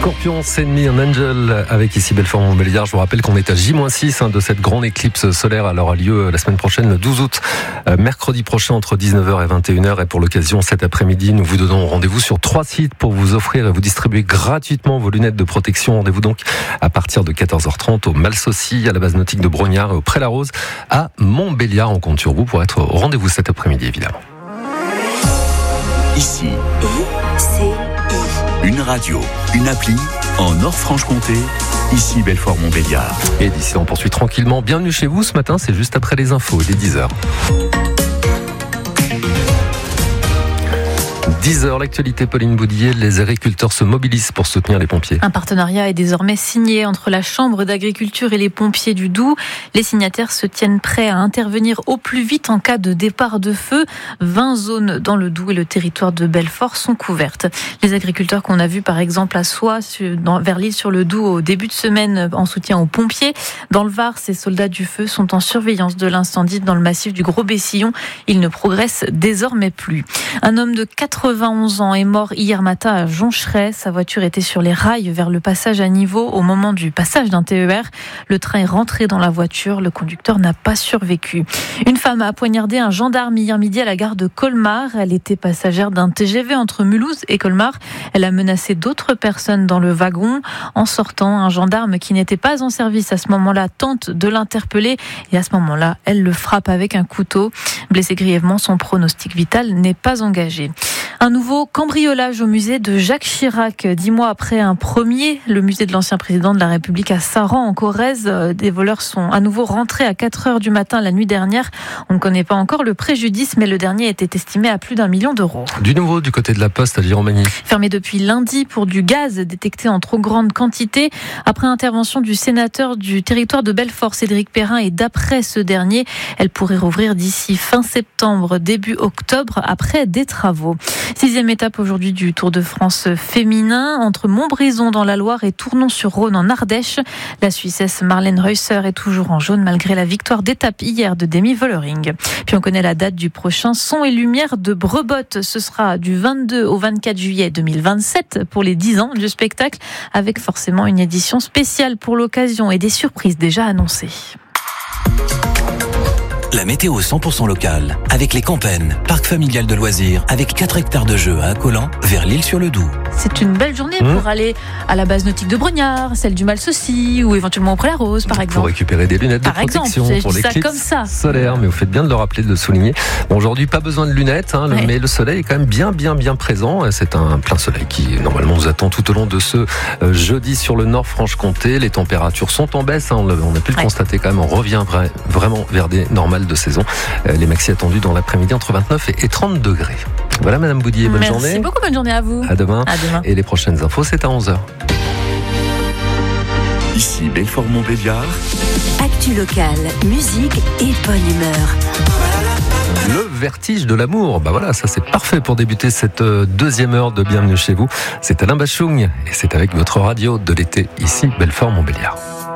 Scorpion, Send Me an Angel avec ici Belfort-Montbéliard. Je vous rappelle qu'on est à J-6 de cette grande éclipse solaire. Elle aura lieu la semaine prochaine, le 12 août, mercredi prochain entre 19h et 21h. Et pour l'occasion, cet après-midi, nous vous donnons rendez-vous sur 3 sites pour vous offrir et vous distribuer gratuitement vos lunettes de protection. Rendez-vous donc à partir de 14h30 au Malsaucy, à la base nautique de Brognard et au Pré-la-Rose à Montbéliard. On compte sur vous pour être au rendez-vous cet après-midi, évidemment. Ici, une radio, une appli en Nord-Franche-Comté. Ici Belfort-Montbéliard. Et d'ici, on poursuit tranquillement. Bienvenue chez vous ce matin, c'est juste après les infos, il est 10h. 10h, l'actualité, Pauline Boudier. Les agriculteurs se mobilisent pour soutenir les pompiers. Un partenariat est désormais signé entre la Chambre d'agriculture et les pompiers du Doubs. Les signataires se tiennent prêts à intervenir au plus vite en cas de départ de feu. 20 zones dans le Doubs et le territoire de Belfort sont couvertes. Les agriculteurs qu'on a vus par exemple à Soie, vers l'île sur le Doubs au début de semaine en soutien aux pompiers. Dans le Var, ces soldats du feu sont en surveillance de l'incendie dans le massif du Gros-Bessillon. Ils ne progressent désormais plus. Un homme de 91 ans est mort hier matin à Joncheray. Sa voiture était sur les rails vers le passage à niveau au moment du passage d'un TER. Le train est rentré dans la voiture. Le conducteur n'a pas survécu. Une femme a poignardé un gendarme hier midi à la gare de Colmar. Elle était passagère d'un TGV entre Mulhouse et Colmar. Elle a menacé d'autres personnes dans le wagon. En sortant, un gendarme qui n'était pas en service à ce moment-là tente de l'interpeller. Et à ce moment-là, elle le frappe avec un couteau. Blessé grièvement, son pronostic vital n'est pas engagé. Un nouveau cambriolage au musée de Jacques Chirac. 10 mois après un premier, le musée de l'ancien président de la République à Saran, en Corrèze. Des voleurs sont à nouveau rentrés à 4h du matin la nuit dernière. On ne connaît pas encore le préjudice, mais le dernier était estimé à plus d'1 million d'euros. Du nouveau du côté de la Poste à Giromagny. Fermé depuis lundi pour du gaz détecté en trop grande quantité. Après intervention du sénateur du territoire de Belfort, Cédric Perrin, et d'après ce dernier, elle pourrait rouvrir d'ici fin septembre, début octobre, après des travaux. 6e étape aujourd'hui du Tour de France féminin entre Montbrison dans la Loire et Tournon-sur-Rhône en Ardèche. La Suissesse Marlène Reusser est toujours en jaune malgré la victoire d'étape hier de Demi Vollering. Puis on connaît la date du prochain Son et Lumière de Brebotte. Ce sera du 22 au 24 juillet 2027 pour les 10 ans du spectacle, avec forcément une édition spéciale pour l'occasion et des surprises déjà annoncées. La météo 100% locale, avec les Campennes, parc familial de loisirs, avec 4 hectares de jeux à Accolan, vers l'île sur le Doubs. C'est une belle journée pour aller à la base nautique de Brognard, celle du Malsaucy ou éventuellement au Pré-la-Rose, par exemple. Pour récupérer des lunettes de protection pour l'éclipse solaire, mais vous faites bien de le rappeler, de le souligner. Bon, aujourd'hui, pas besoin de lunettes, mais le soleil est quand même bien présent. C'est un plein soleil qui, normalement, nous attend tout au long de ce jeudi sur le Nord-Franche-Comté. Les températures sont en baisse, on a pu le constater quand même. On revient vraiment vers des normales de saison. Les maxi attendus dans l'après-midi entre 29 et 30 degrés. Voilà, Madame Boudier, bonne journée. Merci beaucoup, bonne journée à vous. À demain. À demain. Et les prochaines infos, c'est à 11h. Ici Belfort-Montbéliard. Actu locale, musique et bonne humeur. Le vertige de l'amour. Bah voilà, ça c'est parfait pour débuter cette deuxième heure de Bienvenue chez vous. C'est Alain Bachung et c'est avec votre radio de l'été, ici Belfort-Montbéliard.